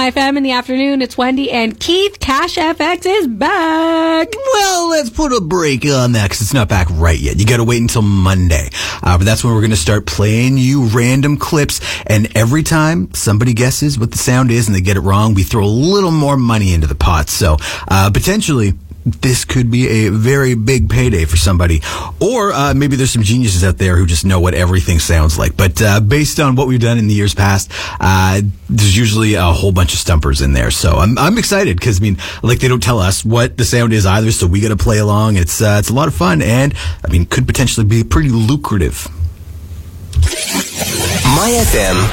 FM in the afternoon. It's Wendy and Keith. Cash FX is back. Well, let's put a break on that because it's not back right yet. You got to wait until Monday. But that's when we're going to start playing you random clips. And every time somebody guesses what the sound is and they get it wrong, we throw a little more money into the pot. So potentially, this could be a very big payday for somebody. Or maybe there's some geniuses out there who just know what everything sounds like. But based on what we've done in the years past, there's usually a whole bunch of stumpers in there. So I'm excited because, I mean, like, they don't tell us what the sound is either, so we got to play along. It's a lot of fun and, I mean, could potentially be pretty lucrative. My FM